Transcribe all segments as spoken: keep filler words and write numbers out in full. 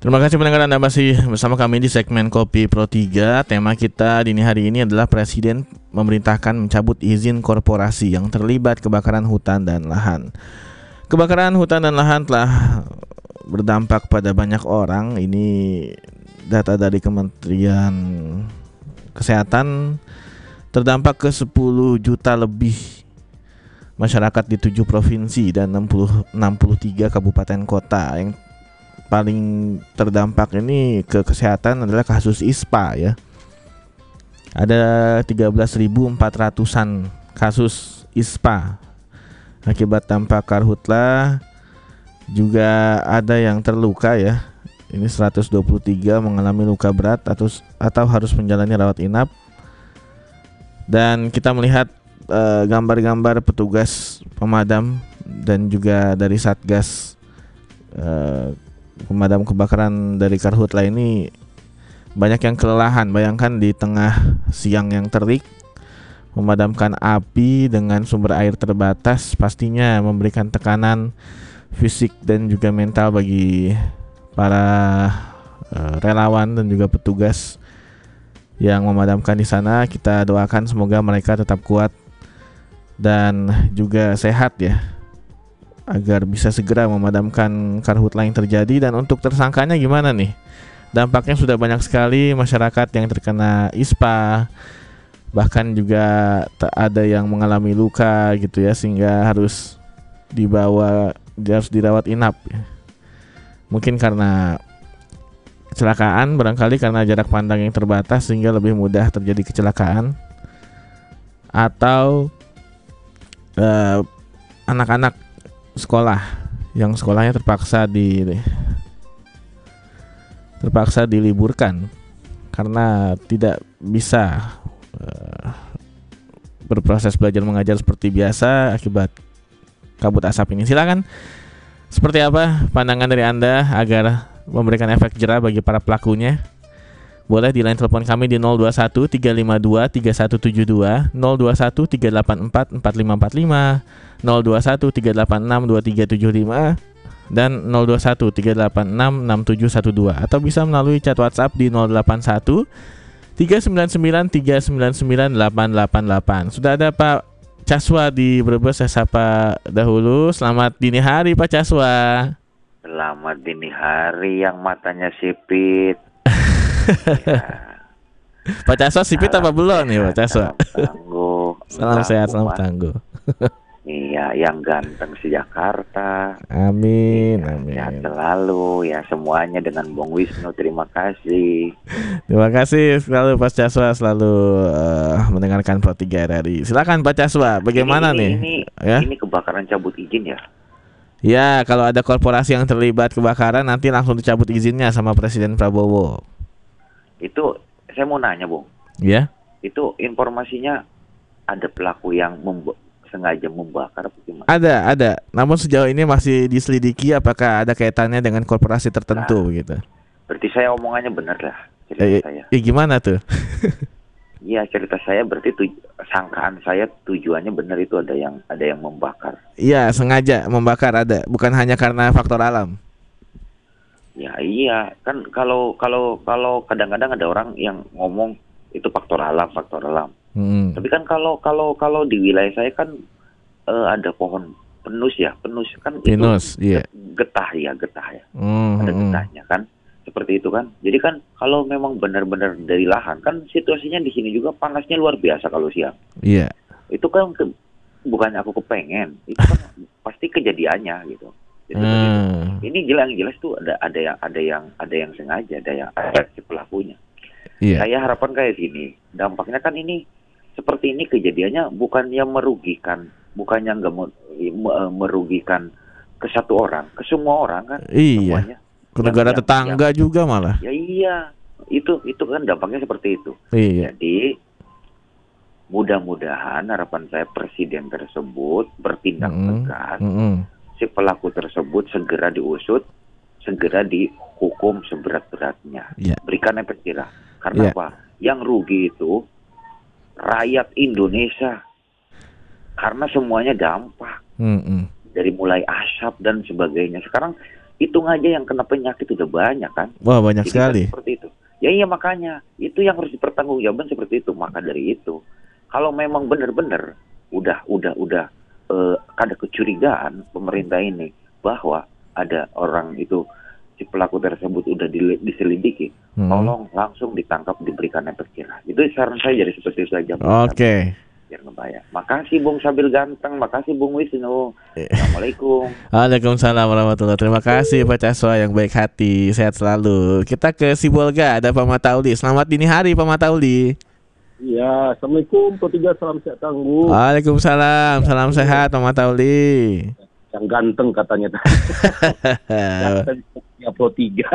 Terima kasih pendengar, Anda masih bersama kami di segmen Kopi Pro tiga. Tema kita dini hari ini adalah Presiden memerintahkan mencabut izin korporasi yang terlibat kebakaran hutan dan lahan. Kebakaran hutan dan lahan telah berdampak pada banyak orang. Ini data dari Kementerian Kesehatan. Terdampak ke sepuluh juta lebih masyarakat di tujuh provinsi dan enam puluh tiga kabupaten kota. Yang paling terdampak ini ke kesehatan adalah kasus I S P A ya. Ada tiga belas ribu empat ratusan kasus I S P A akibat dampak karhutla. Juga ada yang terluka ya. Ini seratus dua puluh tiga mengalami luka berat atau atau harus menjalani rawat inap. Dan kita melihat uh, gambar-gambar petugas pemadam dan juga dari Satgas uh, pemadam kebakaran dari karhutla ini banyak yang kelelahan. Bayangkan di tengah siang yang terik memadamkan api dengan sumber air terbatas, pastinya memberikan tekanan fisik dan juga mental bagi para uh, relawan dan juga petugas yang memadamkan di sana. Kita doakan semoga mereka tetap kuat dan juga sehat ya, agar bisa segera memadamkan karhutla yang terjadi. Dan untuk tersangkanya gimana nih? Dampaknya sudah banyak sekali masyarakat yang terkena I S P A, bahkan juga ada yang mengalami luka gitu ya, sehingga harus dibawa, harus dirawat inap ya. Mungkin karena kecelakaan, barangkali karena jarak pandang yang terbatas sehingga lebih mudah terjadi kecelakaan, atau uh, anak-anak sekolah yang sekolahnya terpaksa di terpaksa diliburkan karena tidak bisa uh, berproses belajar mengajar seperti biasa akibat kabut asap ini. Silakan, seperti apa pandangan dari Anda agar memberikan efek jerah bagi para pelakunya? Boleh di line telepon kami di nol dua satu tiga lima dua tiga satu tujuh dua, nol dua satu tiga delapan empat empat lima empat lima, nol dua satu tiga delapan enam dua tiga tujuh lima, dan nol dua satu tiga delapan enam enam tujuh satu dua, atau bisa melalui chat WhatsApp di nol delapan satu tiga sembilan sembilan tiga sembilan sembilan delapan delapan delapan. Sudah ada Pak Caswa di Brebes, saya sapa dahulu. Selamat dini hari Pak Caswa. Selamat dini hari yang matanya sipit. Ya. Pak Caswa sipit apa belum nih Pak Caswa? Salam tangguh. Salam sehat, salam tangguh. Iya, yang ganteng si Jakarta. Amin, ya, amin. Sehat selalu ya semuanya dengan Bung Wisnu. Terima kasih. Terima kasih selalu Pak Caswa, selalu uh, mendengarkan Pro tiga R R I. Silakan Pak Caswa, bagaimana ini, nih? Ini, ya? ini kebakaran cabut izin ya? Ya, kalau ada korporasi yang terlibat kebakaran nanti langsung dicabut izinnya sama Presiden Prabowo. Itu saya mau nanya, Bung. Ya. Itu informasinya ada pelaku yang membuat sengaja membakar apa gimana? Ada, ada. Namun sejauh ini masih diselidiki apakah ada kaitannya dengan korporasi tertentu nah, gitu. Berarti saya omongannya benar lah cerita Eh, saya. Ya gimana tuh? Iya, cerita saya berarti tuj- sangkaan saya tujuannya benar, itu ada yang ada yang membakar. Iya, sengaja membakar ada, bukan hanya karena faktor alam. Ya iya, kan kalau kalau kalau kadang-kadang ada orang yang ngomong itu faktor alam, faktor alam. Hmm. Tapi kan kalau kalau kalau di wilayah saya kan uh, ada pohon penus ya, penus kan Pinus, itu iya. getah ya, getah ya. Hmm, Ada hmm. getahnya kan. Seperti itu kan. Jadi kan kalau memang benar-benar dari lahan kan situasinya di sini juga panasnya luar biasa kalau siang. Iya. Itu kan ke, bukannya aku kepengen, itu kan pasti kejadiannya gitu. Gitu, Hmm. gitu. Ini jelas jelas tuh ada ada yang ada yang ada yang sengaja, ada yang ada si pelakunya. Iya. Saya harapan kayak gini, dampaknya kan ini seperti ini kejadiannya bukan yang merugikan, bukannya nggak merugikan ke satu orang, ke semua orang kan. Iya. Semuanya. Ke negara yang, tetangga yang, juga malah. Ya iya, itu itu kan dampaknya seperti itu. Iya. Jadi mudah-mudahan harapan saya presiden tersebut bertindak mm-hmm. tegas, mm-hmm. si pelaku tersebut segera diusut, segera dihukum seberat-beratnya, yeah. berikan efek jerah. Karena yeah. apa? Yang rugi itu rakyat Indonesia, karena semuanya dampak, mm-hmm. dari mulai asap dan sebagainya. Sekarang hitung aja yang kena penyakit udah banyak kan. Wah, banyak Jadi sekali. kan seperti itu. Ya iya makanya itu yang harus dipertanggungjawabkan seperti itu. Maka dari itu, kalau memang benar-benar udah udah udah eh, ada kecurigaan pemerintah ini bahwa ada orang itu si pelaku tersebut udah dile- diselidiki, Hmm. tolong langsung ditangkap, diberikan efek jerah. Itu saran saya jadi seperti itu saja. Oke. Biar ngebaya. Makasih Bung Sabil ganteng, makasih Bung Wisnu. Assalamualaikum. Waalaikumsalam warahmatullahi. Terima kasih Pak Caswa yang baik hati. Sehat selalu. Kita ke Sibolga, ada Pak Matauli. Selamat dini hari Pak Matauli. Ya, Assalamualaikum, Pro tiga, salam sehat tangguh. Waalaikumsalam, salam sehat Pak Matauli. Yang ganteng katanya. Ganteng ya Pro tiga.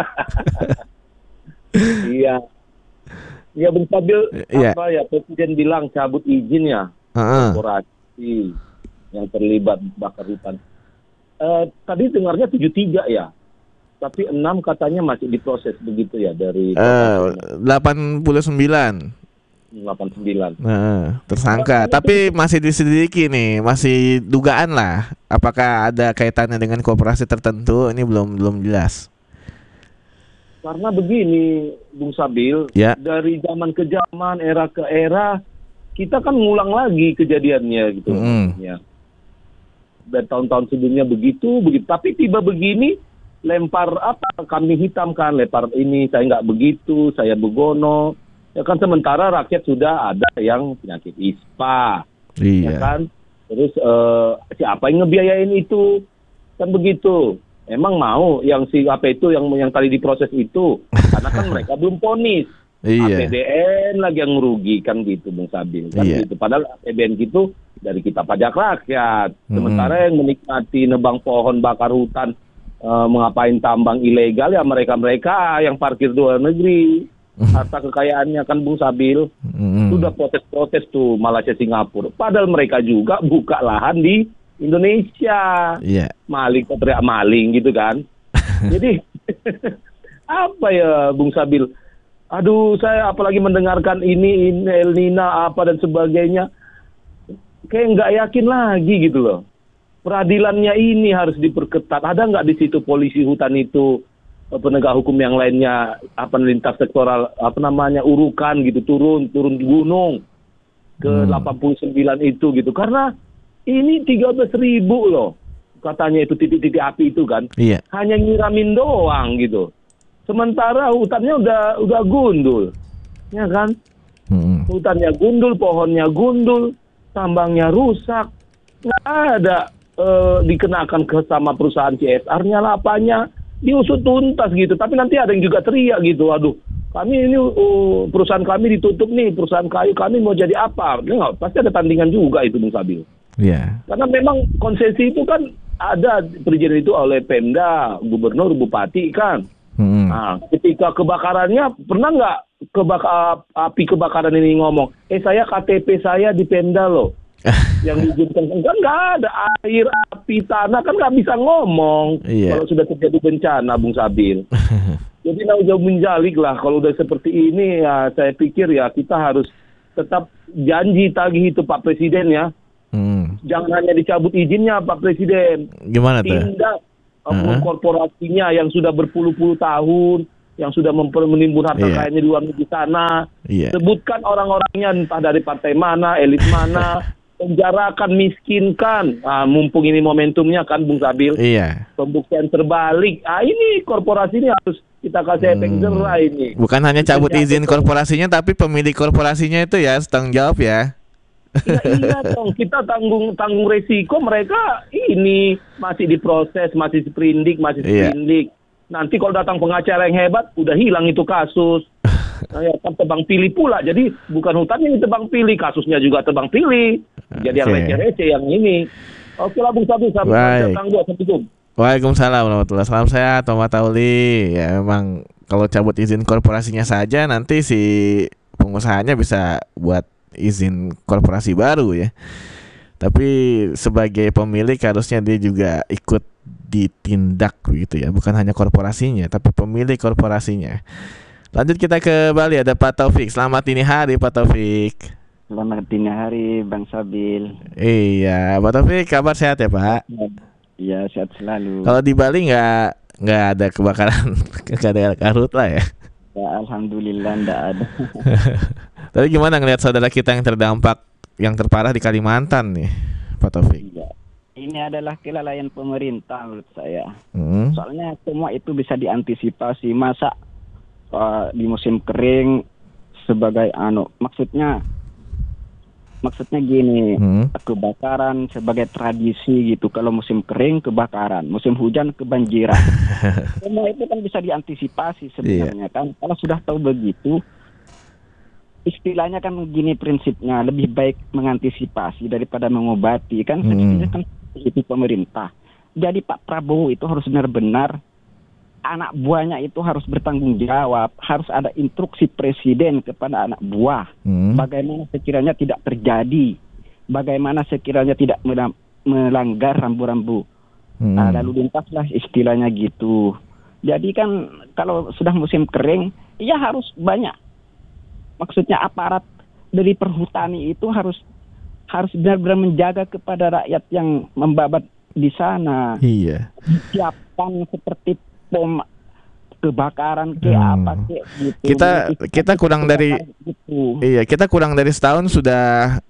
Iya. Iya, Bung Sabil, Iya. apa ya, Presiden bilang cabut izin ya, Heeh. korporasi yang terlibat bakar hutan. Eh, tadi dengarnya tujuh puluh tiga ya, tapi enam katanya masih diproses begitu ya dari Eh, delapan puluh sembilan. delapan puluh sembilan. Heeh, tersangka. Tapi masih diselidiki nih, masih dugaan lah. Apakah ada kaitannya dengan korporasi tertentu? Ini belum belum jelas. Karena begini, Bung Sabil, Ya. dari zaman ke zaman, era ke era, kita kan ngulang lagi kejadiannya gitu. Mm. Ya. Dan tahun-tahun sebelumnya begitu, begitu. Tapi tiba begini, lempar apa, kambing hitam kan, lempar ini, saya nggak begitu, saya begono. Ya kan sementara rakyat sudah ada yang penyakit ispa, ya Iya. kan. Terus eh, siapa yang ngebiayain itu? Kan begitu. Emang mau yang si apa itu yang yang tadi diproses itu, karena kan mereka belum ponis. A P Iya. B N lagi yang merugikan gitu, Bung Sabil. Kan Iya. gitu. Padahal A P B N gitu dari kita pajak rakyat. Mm-mm. Sementara yang menikmati nebang pohon, bakar hutan, eh, mengapain tambang ilegal ya mereka-mereka yang parkir di luar negeri. Harta kekayaannya kan, Bung Sabil. Mm-mm. Sudah protes-protes tuh Malaysia, Singapura. Padahal mereka juga buka lahan di Indonesia. Iya. Maling, kok teriak maling gitu kan. Jadi apa ya Bung Sabil? Aduh, saya apalagi mendengarkan ini, ini El Nino apa dan sebagainya, kayak nggak yakin lagi gitu loh. Peradilannya ini harus diperketat. Ada nggak di situ polisi hutan itu, penegak hukum yang lainnya, apa lintas sektoral, apa namanya, urukan gitu, turun turun di gunung ke Hmm. delapan puluh sembilan itu gitu. Karena ini tiga belas ribu loh, katanya itu titik-titik api itu kan. Iya. Hanya nyiramin doang gitu. Sementara hutannya udah udah gundul, ya kan? Mm-mm. Hutannya gundul, pohonnya gundul, tambangnya rusak, nggak ada eh, dikenakan ke sama perusahaan C S R-nya lah apanya, diusut tuntas gitu. Tapi nanti ada yang juga teriak gitu, aduh, kami ini uh, perusahaan kami ditutup nih, perusahaan kayu kami mau jadi apa? Ya, nggak, pasti ada tandingan juga itu, Bung Sabil. Iya. Karena memang konsesi itu kan ada perizinan itu oleh Pemda, Gubernur, Bupati kan. Mm-mm. Nah, ketika kebakarannya, pernah nggak kebaka, api kebakaran ini ngomong, eh saya K T P saya di Pemda loh, yang diizinkan kan nggak ada, air, api, tanah kan nggak bisa ngomong. Iya. Kalau sudah terjadi bencana, Bung Sabil. Jadi nah, jauh menjalik lah kalau udah seperti ini ya, saya pikir ya kita harus tetap janji tagih itu Pak Presiden ya. Mm. Jangan hanya dicabut izinnya Pak Presiden, Gimana tuh? tindak Uh-huh. oknum korporasinya yang sudah berpuluh-puluh tahun, yang sudah memper- menimbun harta Iya. kekayaannya di luar negeri sana. Iya. Sebutkan orang-orangnya entah dari partai mana, elit mana, penjarakan, miskinkan. Ah, mumpung ini momentumnya kan, Bung Sabil. Iya. Pembuktian terbalik. Ah, ini korporasi ini harus kita kasih efek Hmm. jerah ini. Bukan hanya cabut Kita izin cabut. korporasinya, tapi pemilik korporasinya itu ya tanggung jawab ya. Iya, iya dong, kita tanggung tanggung resiko, mereka ini masih diproses, masih sprindik, masih Iya. sprindik. Nanti kalau datang pengacara yang hebat, udah hilang itu kasus. Nah, ya, kan tebang pilih pula, jadi bukan hutannya yang tebang pilih, kasusnya juga tebang pilih. Jadi yang Oke. receh-receh yang ini. Oke lah Bung Sabi, sampai Baik. tangguh, assalamualaikum. Waalaikumsalam warahmatullahi wabarakatuh. Salam sehat, Pak Matauli. Ya memang kalau cabut izin korporasinya saja, nanti si pengusahanya bisa buat izin korporasi baru ya. Tapi sebagai pemilik harusnya dia juga ikut ditindak begitu ya, bukan hanya korporasinya tapi pemilik korporasinya. Lanjut kita ke Bali, ada Pak Taufik. Selamat dini hari Pak Taufik. Selamat dini hari Bang Sabil. Iya Pak Taufik, kabar sehat ya Pak? Iya, sehat selalu. Kalau di Bali nggak nggak ada kebakaran, nggak ada karhutla ya. Ya, alhamdulillah ndak ada. Tapi gimana ngelihat saudara kita yang terdampak yang terparah di Kalimantan nih, Pak Taufik? Iya. Ini adalah kelalaian pemerintah menurut saya. Hmm. Soalnya semua itu bisa diantisipasi. Masa uh, di musim kering sebagai anu, maksudnya maksudnya gini, Hmm. kebakaran sebagai tradisi gitu. Kalau musim kering kebakaran, musim hujan kebanjiran. Semua itu kan bisa diantisipasi sebenarnya kan. Kalau sudah tahu begitu, istilahnya kan gini prinsipnya, lebih baik mengantisipasi daripada mengobati kan. Hmm. Sebenarnya kan itu pemerintah. Jadi Pak Prabowo itu harus benar-benar, anak buahnya itu harus bertanggung jawab, harus ada instruksi presiden kepada anak buah. Hmm. Bagaimana sekiranya tidak terjadi, bagaimana sekiranya tidak mela- melanggar rambu-rambu Hmm. Nah, lalu lintas lah istilahnya gitu. Jadi kan kalau sudah musim kering, ya harus banyak. Maksudnya aparat dari perhutani itu harus harus benar-benar menjaga kepada rakyat yang membabat di sana. Iya. Siapkan seperti pom kebakaran ke Hmm. apa ke gitu. Kita kita kurang dari gitu. iya, kita kurang dari setahun sudah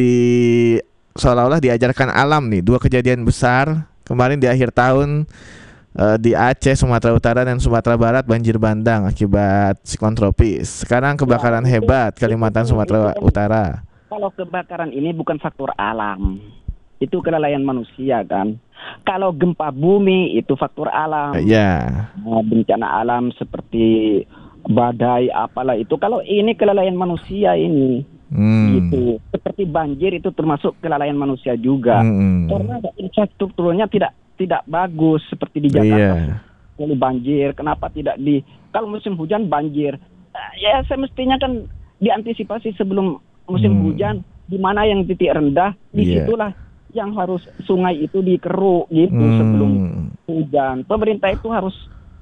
di seolah-olah diajarkan alam nih. Dua kejadian besar kemarin di akhir tahun eh, di Aceh, Sumatera Utara dan Sumatera Barat banjir bandang akibat siklon tropis. Sekarang kebakaran Ya, itu- hebat Kalimantan, itu- Sumatera itu- Utara. Kalau kebakaran ini bukan faktor alam, itu kelalaian manusia kan. Kalau gempa bumi itu faktor alam. Ya. Nah, bencana alam seperti badai apalah itu. Kalau ini kelalaian manusia ini, Hmm. gitu. Seperti banjir itu termasuk kelalaian manusia juga. Hmm. Karena infrastrukturnya tidak tidak bagus seperti di Jakarta. Iya. Kalau banjir, kenapa tidak di kalau musim hujan banjir? Eh, Ya semestinya kan diantisipasi sebelum musim Hmm. hujan. Di mana yang titik rendah, di Iya. situlah yang harus sungai itu dikeruk gitu Hmm. sebelum hujan. Pemerintah itu harus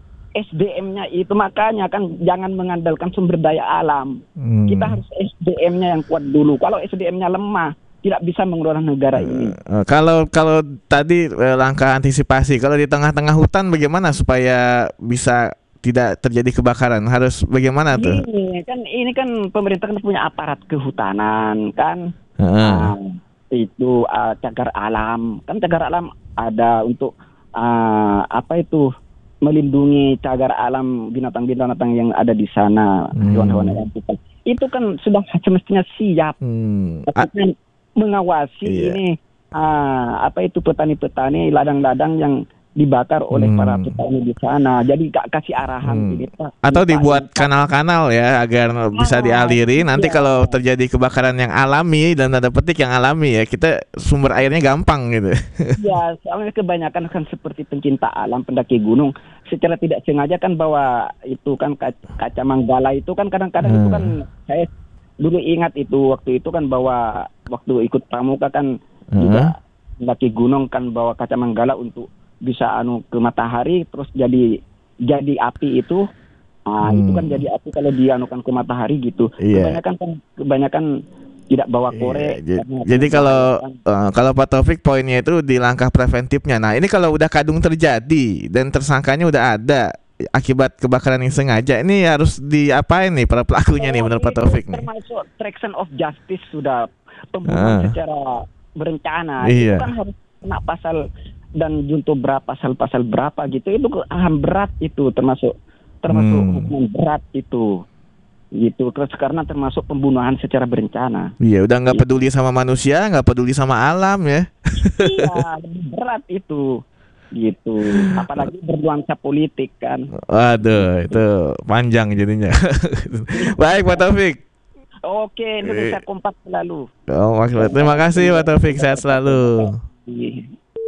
S D M-nya itu, makanya kan jangan mengandalkan sumber daya alam. Hmm. Kita harus S D M-nya yang kuat dulu. Kalau S D M-nya lemah, tidak bisa mengelola negara ini. Eh, kalau kalau tadi eh, langkah antisipasi, kalau di tengah-tengah hutan bagaimana supaya bisa tidak terjadi kebakaran? Harus bagaimana tuh? Ini kan ini kan pemerintah kan punya aparat kehutanan kan. Heeh. Ah, itu ah, cagar alam. Kan cagar alam ada untuk ah, apa itu? Melindungi cagar alam binatang-binatang yang ada di sana, Hmm. hewan-hewan yang itu. Itu kan sudah semestinya siap. Hmm. A- Maksudnya mengawasi Iya. ini ah, apa itu petani-petani ladang-ladang yang dibakar oleh Hmm. para petani di sana. Jadi kak kasih arahan Hmm. ini Pak. Atau Ini, Pak, dibuat ini, Pak. kanal-kanal ya agar bisa Ah, dialiri. Nanti iya. kalau terjadi kebakaran yang alami dan tanda petik yang alami ya, kita sumber airnya gampang gitu. Ya, soalnya kebanyakan kan seperti pencinta alam, pendaki gunung, secara tidak sengaja kan bawa itu kan kaca, kaca manggala itu kan kadang-kadang itu kan saya dulu ingat itu waktu itu kan bawa waktu ikut pramuka kan juga pendaki gunung kan bawa kaca manggala untuk bisa anu ke matahari terus jadi jadi api itu. Ah, Hmm. itu kan jadi api kalau dianukan ke matahari gitu. Iya. Kebanyakan kan kebanyakan tidak bawa korek. Iya, j- karena- jadi kalau kan. eh, kalau Pak Taufik poinnya itu di langkah preventifnya. Nah, ini kalau udah kadung terjadi dan tersangkanya udah ada akibat kebakaran yang sengaja, ini harus diapain nih para pelakunya nih Oh, menurut Pak itu Taufik nih? termasuk obstruction of justice sudah pembunuhan Ah. secara berencana. Iya. Itu kan harus kena pasal dan junto berapa pasal-pasal berapa gitu. Itu ke- ham berat itu termasuk termasuk Hmm. hukuman berat itu. Gitu. Terus karena termasuk pembunuhan secara berencana. Iya, udah nggak peduli sama manusia, nggak peduli sama alam ya. Iya, lebih berat itu. Gitu. Apalagi bernuansa politik kan. Waduh, itu panjang jadinya. Baik Pak Taufik. Oke, Indonesia kompak selalu. Oh, maksudnya terima kasih Pak Taufik, sehat selalu. Iya.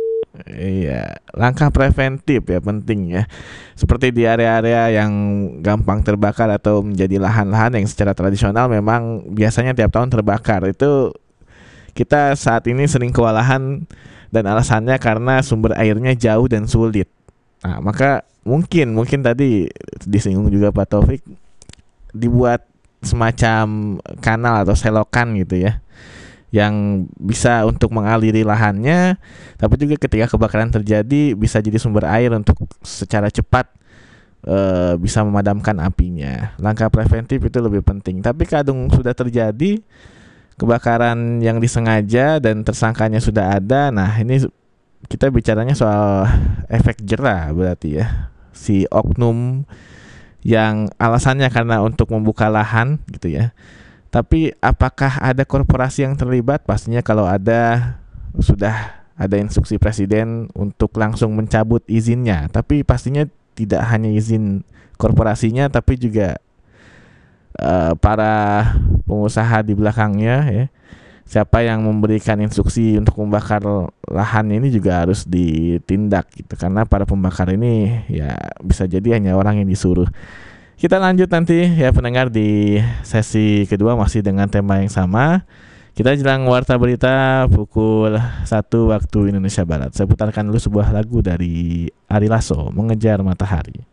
Iya, langkah preventif ya penting ya. Seperti di area-area yang gampang terbakar atau menjadi lahan-lahan yang secara tradisional memang biasanya tiap tahun terbakar. Itu kita saat ini sering kewalahan dan alasannya karena sumber airnya jauh dan sulit. Nah, maka mungkin mungkin tadi disinggung juga Pak Taufik dibuat semacam kanal atau selokan gitu ya, yang bisa untuk mengaliri lahannya, tapi juga ketika kebakaran terjadi bisa jadi sumber air untuk secara cepat e, bisa memadamkan apinya. Langkah preventif itu lebih penting. Tapi kadang sudah terjadi kebakaran yang disengaja dan tersangkanya sudah ada, nah ini kita bicaranya soal efek jerah berarti ya. Si oknum yang alasannya karena untuk membuka lahan gitu ya. Tapi apakah ada korporasi yang terlibat? Pastinya kalau ada, sudah ada instruksi presiden untuk langsung mencabut izinnya. Tapi pastinya tidak hanya izin korporasinya, tapi juga uh, para pengusaha di belakangnya ya. Siapa yang memberikan instruksi untuk membakar lahan ini juga harus ditindak gitu. Karena para pembakar ini ya bisa jadi hanya orang yang disuruh. Kita lanjut nanti ya pendengar di sesi kedua masih dengan tema yang sama. Kita jelang warta berita pukul satu waktu Indonesia Barat. Saya putarkan dulu sebuah lagu dari Ari Lasso, Mengejar Matahari.